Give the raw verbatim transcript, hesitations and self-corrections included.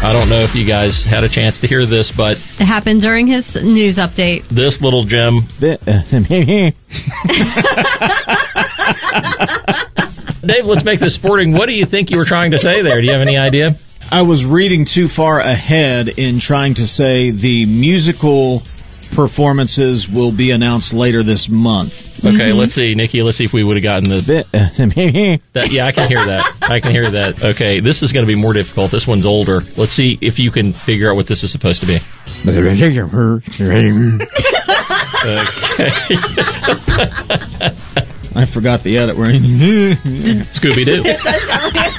I don't know if you guys had a chance to hear this, but It happened during his news update. this little gem... Dave, let's make this sporting. What do you think you were trying to say there? Do you have any idea? I was reading too far ahead in trying to say the musical performances will be announced later this month. Okay, mm-hmm. let's see. Nikki, let's see if we would have gotten this. that, yeah, I can hear that. I can hear that. Okay, this is going to be more difficult. This one's older. Let's see if you can figure out what this is supposed to be. Okay. I forgot the edit. We're Scooby-Doo.